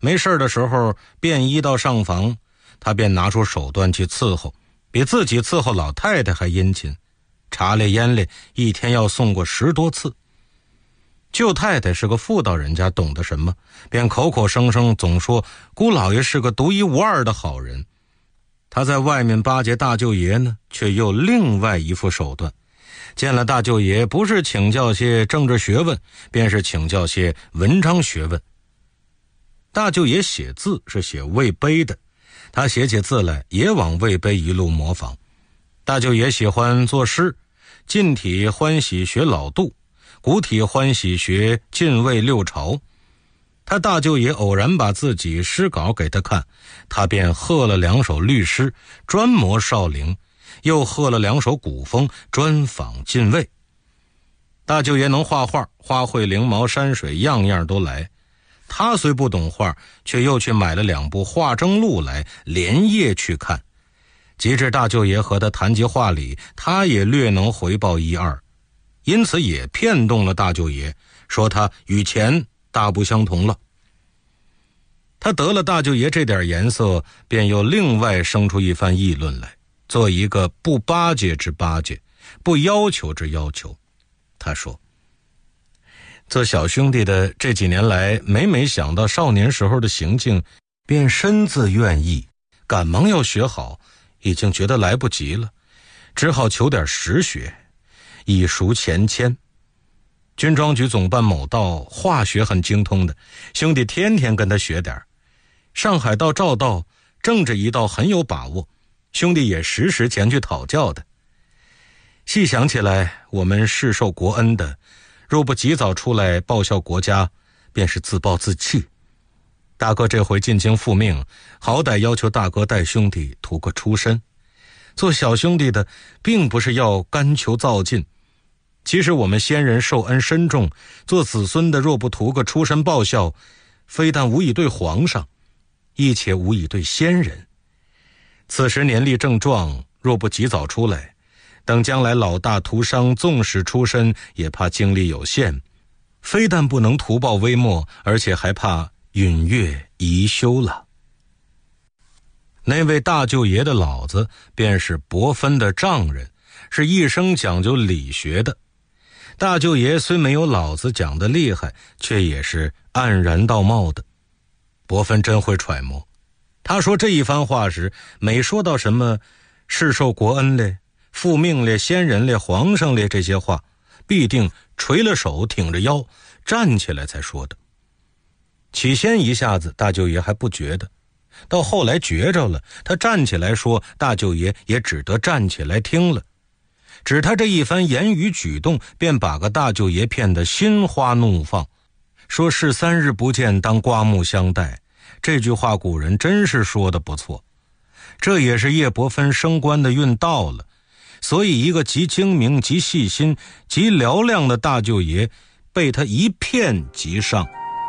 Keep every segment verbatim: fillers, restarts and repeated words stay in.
没事的时候便衣到上房，他便拿出手段去伺候，比自己伺候老太太还殷勤，茶里烟里一天要送过十多次。舅太太是个妇道人家，懂得什么，便口口声声总说姑老爷是个独一无二的好人。他在外面巴结大舅爷呢，却又另外一副手段，见了大舅爷不是请教些政治学问，便是请教些文章学问。大舅爷写字是写魏碑的，他写起字来也往魏碑一路模仿。大舅爷喜欢作诗，近体欢喜学老杜，古体欢喜学晋魏六朝。他大舅爷偶然把自己诗稿给他看，他便贺了两首律诗，专模少陵，又贺了两首古风，专仿晋魏。大舅爷能画画，花卉灵毛山水样样都来。他虽不懂画，却又去买了两部画征录来，连夜去看。及至大舅爷和他谈及话理，他也略能回报一二，因此也骗动了大舅爷，说他与前大不相同了。他得了大舅爷这点颜色，便又另外生出一番议论来，做一个不巴结之巴结，不要求之要求。他说，做小兄弟的这几年来，每每想到少年时候的行径，便深自愿意，赶忙要学好，已经觉得来不及了，只好求点实学，以赎前愆。军装局总办某道化学很精通的，兄弟天天跟他学点。上海道赵道政治一道很有把握，兄弟也时时前去讨教的。细想起来，我们是受国恩的，若不及早出来报效国家，便是自暴自弃。大哥这回进京复命，好歹要求大哥带兄弟图个出身。做小兄弟的并不是要干求造进，其实我们先人受恩深重，做子孙的若不图个出身报效，非但无以对皇上，亦且无以对先人。此时年力正壮，若不及早出来，等将来老大徒伤，纵使出身，也怕精力有限，非但不能图报微末，而且还怕允月宜休了。那位大舅爷的老子便是伯芬的丈人，是一生讲究理学的。大舅爷虽没有老子讲的厉害，却也是黯然道貌的。伯芬真会揣摩，他说这一番话时，每说到什么世受国恩嘞、复命嘞、先人嘞、皇上嘞这些话，必定垂了手，挺着腰站起来才说的。起先一下子大舅爷还不觉得，到后来觉着了，他站起来说，大舅爷也只得站起来听了。只他这一番言语举动，便把个大舅爷骗得心花怒放，说是三日不见，当刮目相待。这句话古人真是说得不错，这也是叶伯芬升官的运到了。所以一个极精明、极细心、极嘹亮的大舅爷，被他一骗即上。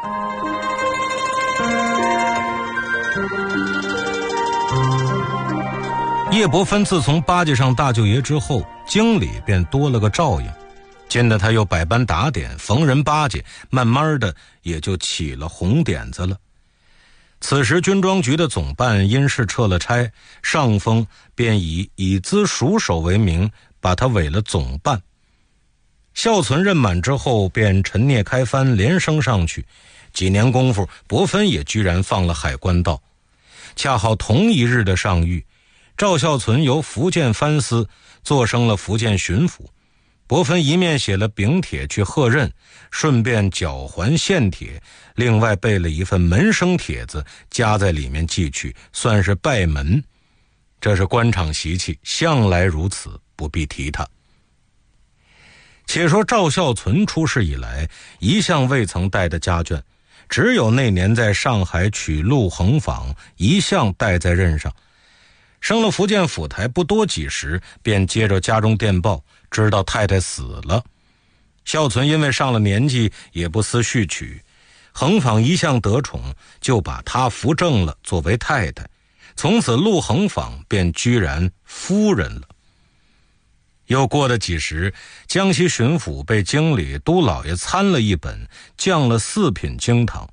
叶伯芬自从巴结上大舅爷之后，京里便多了个照应，见得他又百般打点，逢人巴结，慢慢的也就起了红点子了。此时军装局的总办因事撤了差，上峰便以以资属守为名，把他委了总办。孝存任满之后，便陈聂开藩连升上去，几年功夫，伯芬也居然放了海关道。恰好同一日的上谕，赵孝存由福建藩司做升了福建巡抚，伯芬一面写了禀帖去贺任，顺便缴还献帖，另外备了一份门生帖子夹在里面寄去，算是拜门。这是官场习气，向来如此，不必提他。且说赵孝存出仕以来，一向未曾带的家眷，只有那年在上海娶陆恒坊，一向带在任上。升了福建府台不多几时，便接着家中电报，知道太太死了。孝存因为上了年纪，也不思续娶，恒坊一向得宠，就把他扶正了，作为太太。从此陆恒坊便居然夫人了。又过了几时，江西巡抚被京里都老爷参了一本，降了四品京堂，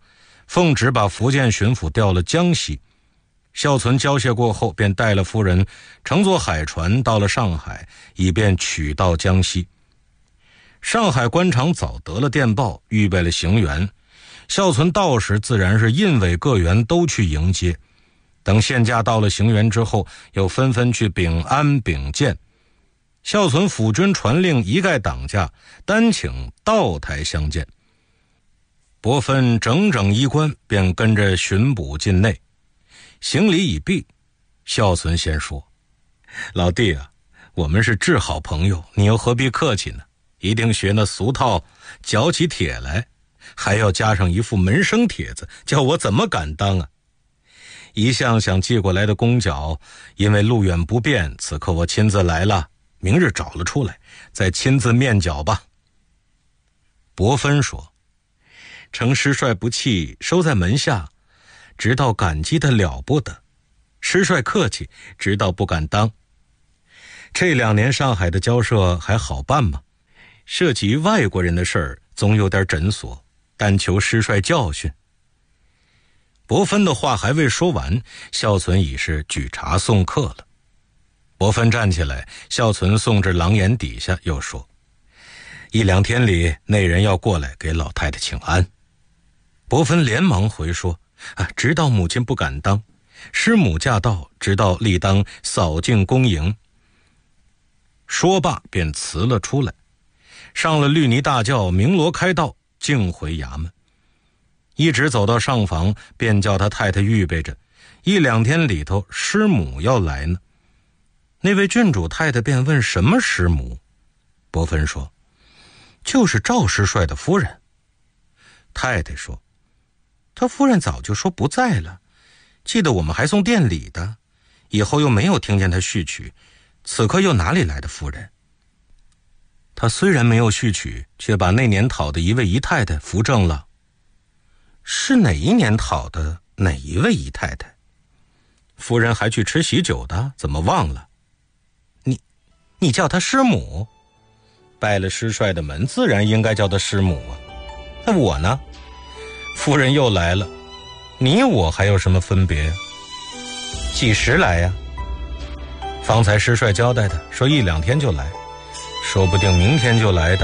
奉旨把福建巡抚调了江西。孝存交谢过后，便带了夫人乘坐海船到了上海，以便取到江西。上海官场早得了电报，预备了行辕。孝存到时，自然是印委各员都去迎接。等县驾到了行辕之后，又纷纷去禀安禀见。孝存府军传令一概挡驾，单请道台相见。伯芬整整衣冠，便跟着巡捕进内。行礼已毕，孝存先说：“老弟啊，我们是至好朋友，你又何必客气呢？一定学那俗套，嚼起帖来，还要加上一副门生帖子，叫我怎么敢当啊？一向想寄过来的公角，因为路远不便，此刻我亲自来了，明日找了出来，再亲自面缴吧。”伯芬说：“承师帅不弃，收在门下，直到感激的了不得。师帅客气，直到不敢当。这两年上海的交涉还好办吗？涉及外国人的事儿，总有点诊所，但求师帅教训。”伯芬的话还未说完，孝存已是举茶送客了。伯芬站起来，孝存送至廊檐底下，又说：“一两天里，内人要过来给老太太请安。”伯芬连忙回说：“啊，直到母亲不敢当，师母驾到，直到立当扫净恭迎。”说罢便辞了出来，上了绿泥大轿，鸣锣开道，径回衙门。一直走到上房，便叫他太太预备着，一两天里头师母要来呢。那位郡主太太便问：“什么师母？”伯芬说：“就是赵师帅的夫人。”太太说：“他夫人早就说不在了，记得我们还送店礼的，以后又没有听见他续娶，此刻又哪里来的夫人？他虽然没有续娶，却把那年讨的一位姨太太扶正了。”“是哪一年讨的哪一位姨太太？夫人还去吃喜酒的，怎么忘了？你你叫她师母？拜了师帅的门，自然应该叫她师母啊。那我呢？夫人又来了，你我还有什么分别？几时来呀？方才师帅交代的，说一两天就来，说不定明天就来的。”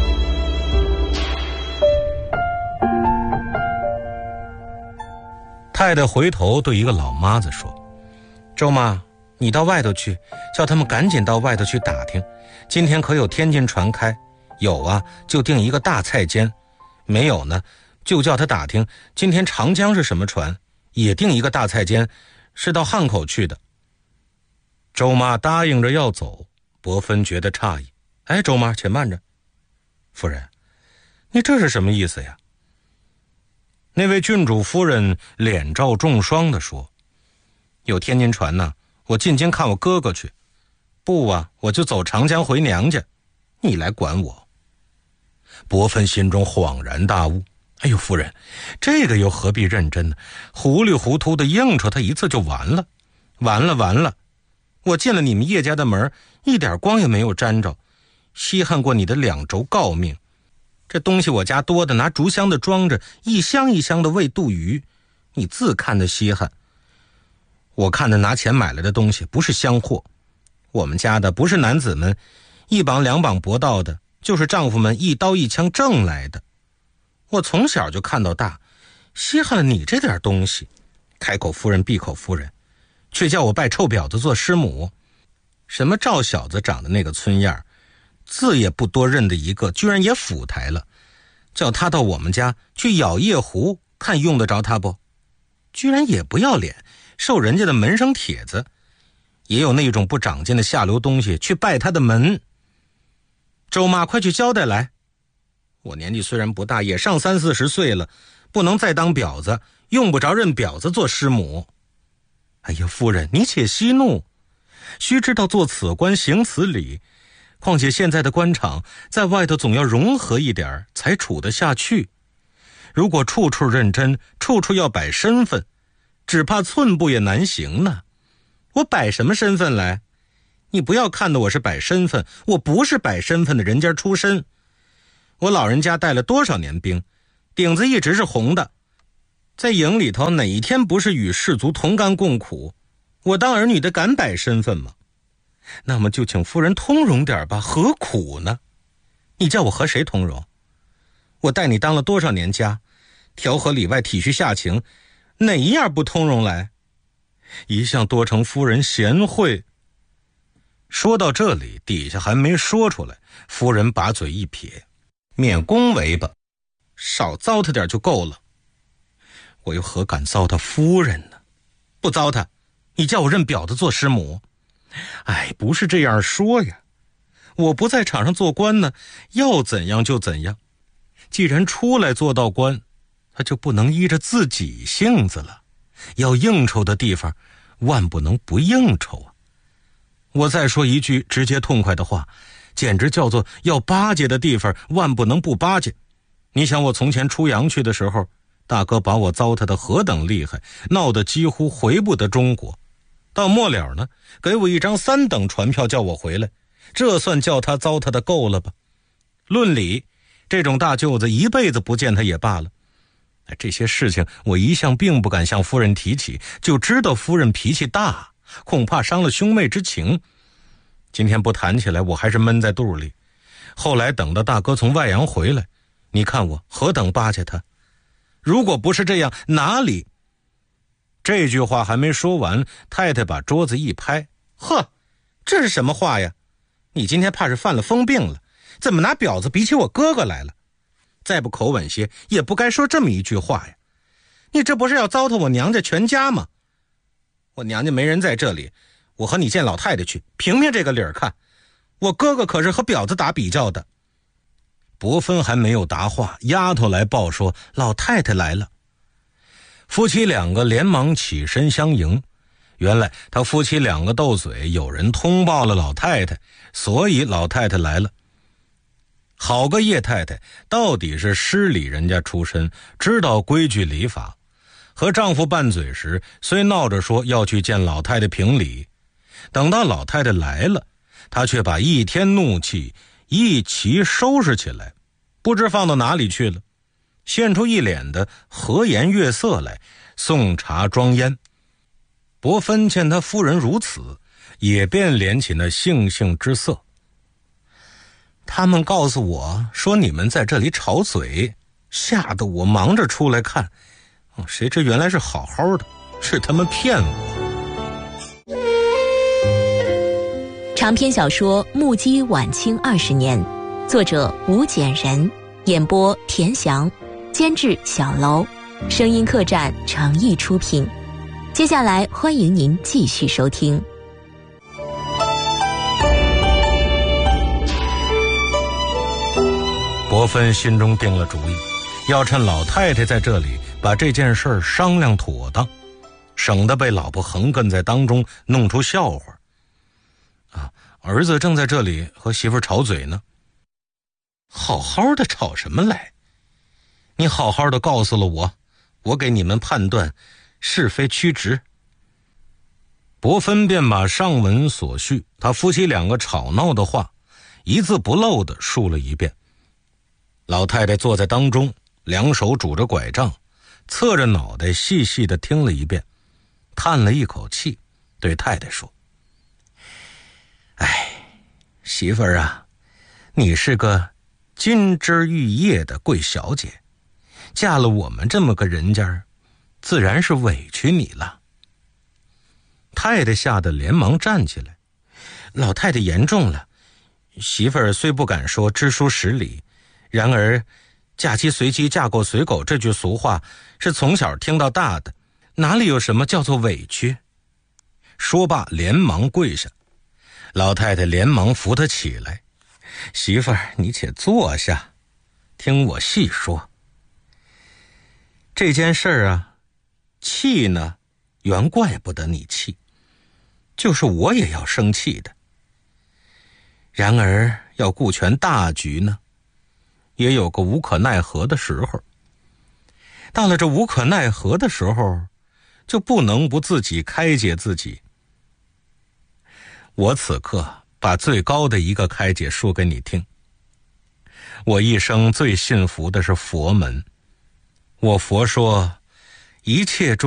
太太回头对一个老妈子说：“周妈，你到外头去，叫他们赶紧到外头去打听，今天可有天津船开？有啊，就订一个大菜间；没有呢，就叫他打听今天长江是什么船，也订一个大菜间，是到汉口去的。”周妈答应着要走，伯芬觉得诧异：“哎，周妈，且慢着，夫人，你这是什么意思呀？”那位郡主夫人脸罩重霜地说：“有天津船呢，我进京看我哥哥去。不啊，我就走长江回娘家，你来管我。”伯芬心中恍然大悟：“哎呦，夫人，这个又何必认真呢？糊里糊涂的应酬他一次就完了，完了完了！我进了你们叶家的门，一点光也没有沾着，稀罕过你的两轴诰命。这东西我家多的，拿竹箱的装着，一箱一箱的喂渡鱼，你自看的稀罕。我看的拿钱买来的东西不是香货，我们家的不是男子们一绑两绑搏到的，就是丈夫们一刀一枪挣来的。我从小就看到大，稀罕了你这点东西，开口夫人闭口夫人，却叫我拜臭婊子做师母。什么赵小子长的那个村样，字也不多认的一个，居然也府台了，叫他到我们家去咬夜壶，看用得着他不？居然也不要脸，受人家的门生帖子，也有那种不长进的下流东西去拜他的门。周妈，快去交代来！我年纪虽然不大，也上三四十岁了，不能再当婊子，用不着认婊子做师母。哎呀，夫人，你且息怒，须知道做此官行此礼。况且现在的官场，在外头总要融合一点，才处得下去。如果处处认真，处处要摆身份，只怕寸步也难行呢。我摆什么身份来？你不要看的我是摆身份，我不是摆身份的人家出身。我老人家带了多少年兵，顶子一直是红的， 在营里头哪一天不是与士卒同甘共苦？我当儿女的敢摆身份吗？那么就请夫人通融点吧，何苦呢？你叫我和谁通融？我带你当了多少年家，调和里外，体恤下情，哪一样不通融来？一向多承夫人贤惠。说到这里，底下还没说出来，夫人把嘴一撇，免恭维吧，少糟蹋点就够了。我又何敢糟蹋夫人呢？不糟蹋，你叫我认婊子做师母？哎，不是这样说呀，我不在场上做官呢，要怎样就怎样。既然出来做到官，他就不能依着自己性子了，要应酬的地方万不能不应酬啊。我再说一句直接痛快的话，简直叫做要巴结的地方万不能不巴结。你想我从前出洋去的时候，大哥把我糟蹋得何等厉害，闹得几乎回不得中国。到末了呢，给我一张三等船票叫我回来，这算叫他糟蹋的够了吧？论理，这种大舅子一辈子不见他也罢了。这些事情我一向并不敢向夫人提起，就知道夫人脾气大，恐怕伤了兄妹之情。今天不谈起来，我还是闷在肚里。后来等到大哥从外洋回来，你看我何等巴结他。如果不是这样，哪里……这句话还没说完，太太把桌子一拍，呵，这是什么话呀？你今天怕是犯了疯病了，怎么拿婊子比起我哥哥来了？再不口吻些，也不该说这么一句话呀。你这不是要糟蹋我娘家全家吗？我娘家没人在这里，我和你见老太太去，凭凭这个理儿看，我哥哥可是和婊子打比较的。伯芬还没有答话，丫头来报说老太太来了。夫妻两个连忙起身相迎，原来他夫妻两个斗嘴，有人通报了老太太，所以老太太来了。好个叶太太，到底是师里人家出身，知道规矩礼法。和丈夫拌嘴时，虽闹着说要去见老太太评理，等到老太太来了，她却把一天怒气一齐收拾起来，不知放到哪里去了，现出一脸的和颜悦色来，送茶装烟。伯芬见他夫人如此，也便敛起那悻悻之色。他们告诉我说你们在这里吵嘴，吓得我忙着出来看，谁知原来是好好的，是他们骗我。 长篇小说《目击晚清二十年》，作者吴简人，演播田翔，监制小楼，声音客栈诚意出品。接下来欢迎您继续收听。 伯芬心中定了主意，要趁老太太在这里把这件事儿商量妥当，省得被老婆横亘在当中弄出笑话。啊，儿子正在这里和媳妇吵嘴呢。好好的吵什么来？你好好的告诉了我，我给你们判断是非曲直。伯芬便把上文所叙他夫妻两个吵闹的话一字不漏地述了一遍。老太太坐在当中，两手拄着拐杖，侧着脑袋细细地听了一遍，叹了一口气，对太太说：哎，媳妇儿啊，你是个金枝玉叶的贵小姐，嫁了我们这么个人家，自然是委屈你了。太太吓得连忙站起来，老太太言重了，媳妇儿虽不敢说知书识礼，然而嫁鸡随鸡嫁狗随狗这句俗话是从小听到大的，哪里有什么叫做委屈？说罢连忙跪下，老太太连忙扶她起来，媳妇儿你且坐下，听我细说。这件事儿啊，气呢原怪不得你气，就是我也要生气的。然而要顾全大局呢，也有个无可奈何的时候。到了这无可奈何的时候，就不能不自己开解自己。我此刻把最高的一个开解说给你听。我一生最信服的是佛门。我佛说， 一切